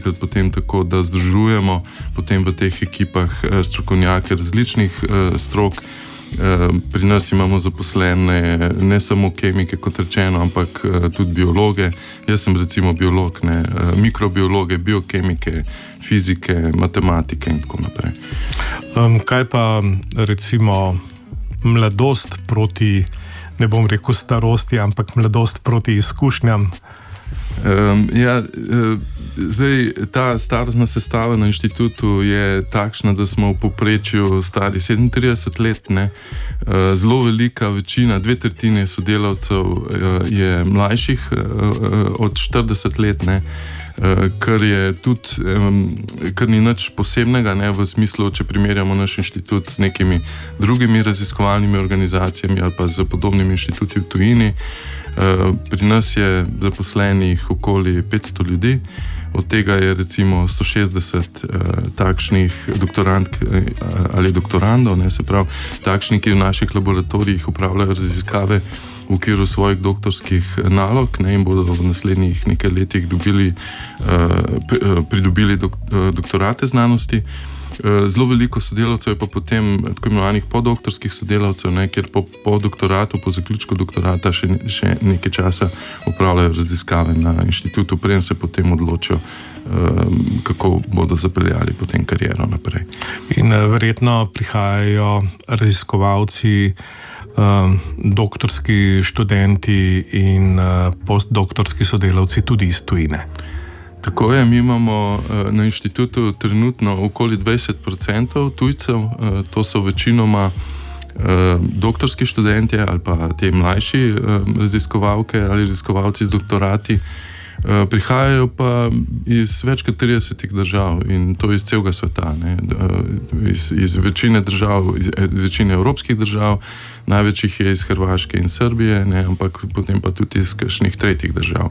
dostikrat potem tako, da združujemo potem v teh ekipah strokovnjake različnih strok. Pri nas imamo zaposlene ne samo kemike, kot rečeno, ampak tudi biologe. Jaz sem recimo biolog, mikrobiologe, biokemike, fizike, matematike in tako naprej. Kaj pa recimo mladost proti, ne bom rekel starosti, ampak mladost proti izkušnjam? Zdaj, ta starostna sestava na inštitutu je takšna, da smo v povprečju stari 37 let. Zelo velika večina, 2/3 sodelavcev je mlajših od 40 let, kar je tudi, kar ni nič posebnega, v smislu, če primerjamo naš inštitut z nekimi drugimi raziskovalnimi organizacijami ali pa z podobnimi inštituti v tujini. Pri nas je zaposlenih okoli 500 ljudi, od tega je recimo 160 takšnih doktorantk ali doktorandov, se pravi takšni, ki v naših laboratorijih upravljajo raziskave v okviru svojih doktorskih nalog in bodo v naslednjih nekaj letih pridobili doktorate znanosti. Zelo veliko sodelavcev je pa potem tako imenovanih podoktorskih sodelavcev, kjer po doktoratu, po zaključku doktorata še nekaj časa opravljajo raziskave na inštitutu, preden se potem odločijo, kako bodo zapeljali potem kariero naprej. In verjetno prihajajo raziskovalci, doktorski študenti in postdoktorski sodelavci tudi iz tujine. Tako je, mi imamo na inštitutu trenutno okoli 20% tujcev, to so večinoma doktorski študenti ali pa te mlajši raziskovalke ali raziskovalci z doktorati. Prihajajo pa iz več kot 30 držav in to iz celega sveta, iz večine držav, iz večine evropskih držav, največjih je iz Hrvaške in Srbije, ampak potem pa tudi iz kakšnih tretjih držav.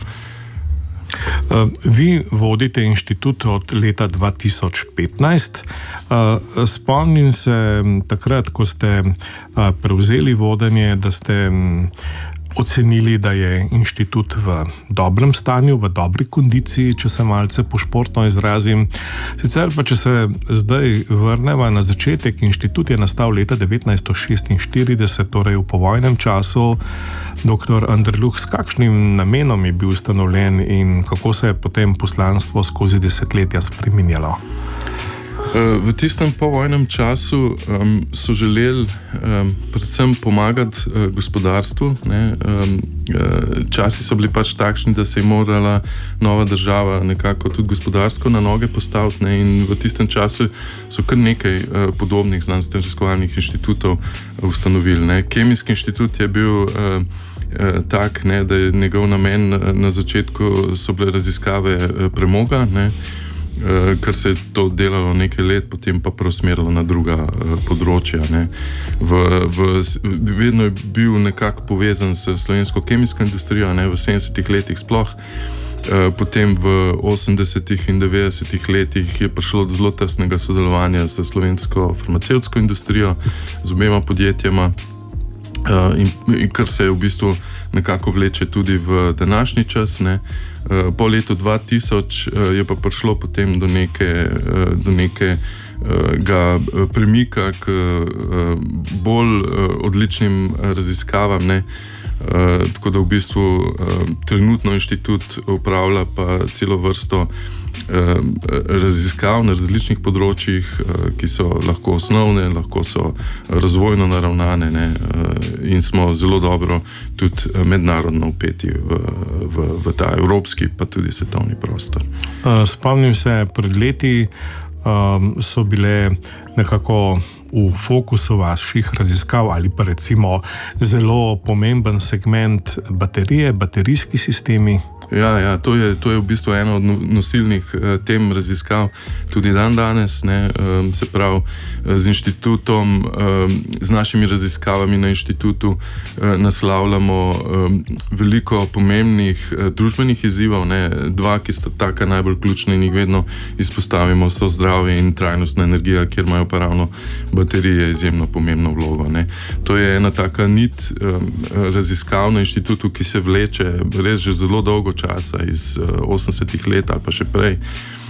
Vi vodite inštitut od leta 2015. Spomnim se takrat, ko ste prevzeli vodenje, da ste ocenili, da je inštitut v dobrem stanju, v dobri kondiciji, če se malce po športno izrazim. Sicer pa, če se zdaj vrnemo na začetek, inštitut je nastal leta 1946, torej v povojnem času. Dr. Anderluh, s kakšnim namenom je bil ustanovljen in kako se je potem poslanstvo skozi desetletja spreminjalo? V tistem povojnem času so želeli predvsem pomagati gospodarstvu. Časi so bili pač takšni, da se je morala nova država nekako tudi gospodarsko na noge postaviti, in v tistem času so kar nekaj podobnih znanstveno-raziskovalnih inštitutov ustanovili. Kemijski inštitut je bil tak, da je njegov namen na začetku so bile raziskave premoga, kar se je to delalo nekaj let, potem pa preusmerilo na druga področja. Vedno je bil nekako povezan s slovensko kemijsko industrijo, v 70-ih letih sploh. Potem v 80-ih in 90-ih letih je prišlo do zelo tesnega sodelovanja s slovensko farmacevtsko industrijo, z obema podjetjema, in kar se je v bistvu nekako vleče tudi v današnji čas. Po letu 2000 je pa prišlo potem do nekega premika k bolj odličnim raziskavam. Tako da v bistvu trenutno inštitut upravlja pa celo vrsto raziskav na različnih področjih, ki so lahko osnovne, lahko so razvojno naravnane, in smo zelo dobro tudi mednarodno vpeti v ta evropski pa tudi svetovni prostor. Spomnim se, pred leti so bile nekako v fokusu vaših raziskav ali pa recimo zelo pomemben segment baterije, baterijski sistemi. Ja, to je v bistvu ena od nosilnih tem raziskav tudi danes. Se pravi, z inštitutom, z našimi raziskavami na inštitutu naslavljamo veliko pomembnih družbenih izzivov. Dva, ki sta taka najbolj ključna in jih vedno izpostavimo, so zdravje in trajnostna energija, kjer imajo pa ravno baterije izjemno pomembno vlogo. To je ena taka nit raziskav na inštitutu, ki se vleče res že zelo dolgo časa, iz 80-ih let ali pa še prej.